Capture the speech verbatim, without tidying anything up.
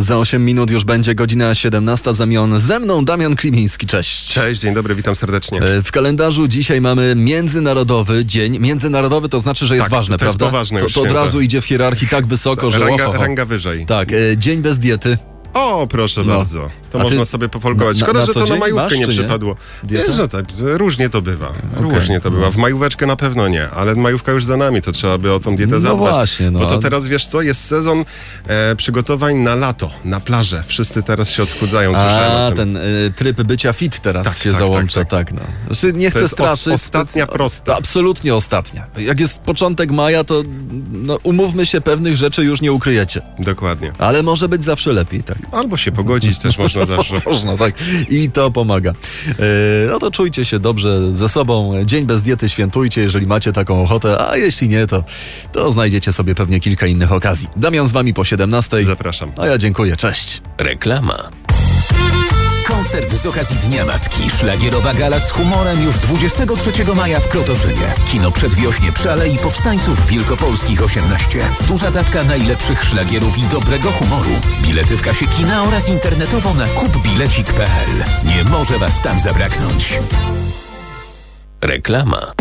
Za osiem minut już będzie godzina siedemnasta. Zamion ze mną Damian Klimiński. Cześć. Cześć, dzień dobry, witam serdecznie. W kalendarzu dzisiaj mamy Międzynarodowy Dzień. Międzynarodowy to znaczy, że jest tak, ważne, to jest prawda? poważne to, już to od święto. razu idzie w hierarchii tak wysoko, że ranga, oho, ho. ranga wyżej. Tak, Dzień bez diety. O, proszę No. bardzo. To A można ty sobie pofolgować. na- Szkoda, na że co to na dzień majówkę masz, nie czy nie? przypadło. Dietę? Nie, że tak, że różnie to bywa. Okej. Różnie to bywa. W majóweczkę na pewno nie, ale majówka już za nami, to trzeba by o tą dietę No zadbać. właśnie, no. Bo to teraz, wiesz co, jest sezon e, przygotowań na lato, na plażę. Wszyscy teraz się odchudzają, słyszałem A, o tym. ten y, tryb bycia fit teraz Tak, się tak, załącza, tak, tak. no. Znaczy, nie chcę jest os- straszyć. ostatnia specy- prosta. To absolutnie ostatnia. Jak jest początek maja, to no, umówmy się, pewnych rzeczy już nie ukryjecie. Dokładnie. Ale może być zawsze lepiej, tak. Albo się pogodzić też można zawsze. Można, tak. I to pomaga. E, no to czujcie się dobrze ze sobą. Dzień bez diety świętujcie, jeżeli macie taką ochotę, a jeśli nie, to, to znajdziecie sobie pewnie kilka innych okazji. Damian z wami po siedemnastej. Zapraszam. A ja dziękuję, cześć. Reklama. Koncert z okazji Dnia Matki. Szlagierowa gala z humorem już dwudziestego trzeciego maja w Krotoszynie. Kino Przedwiośnie przy Alei Powstańców Wielkopolskich osiemnaście. Duża dawka najlepszych szlagierów i dobrego humoru. Bilety w kasie kina oraz internetowo na kupbilecik kropka p l. Nie może was tam zabraknąć. Reklama.